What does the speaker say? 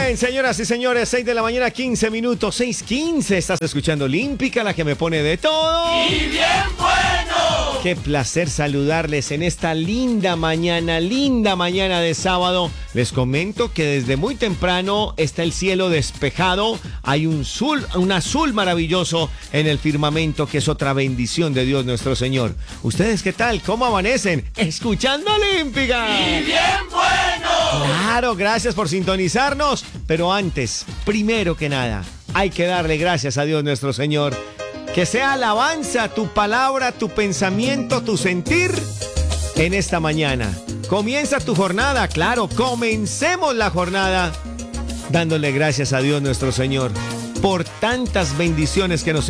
Bien, señoras y señores, 6 de la mañana, 15 minutos, 6:15. Estás escuchando Olímpica, la que me pone de todo. ¡Y bien bueno! Qué placer saludarles en esta linda mañana de sábado. Les comento que desde muy temprano está el cielo despejado. Hay un azul maravilloso en el firmamento, que es otra bendición de Dios nuestro Señor. ¿Ustedes qué tal? ¿Cómo amanecen? Escuchando Olímpica. ¡Y bien bueno! Claro, gracias por sintonizarnos. Pero antes, primero que nada, hay que darle gracias a Dios nuestro Señor. Que sea alabanza tu palabra, tu pensamiento, tu sentir en esta mañana. Comienza tu jornada, claro, comencemos la jornada dándole gracias a Dios nuestro Señor por tantas bendiciones que nos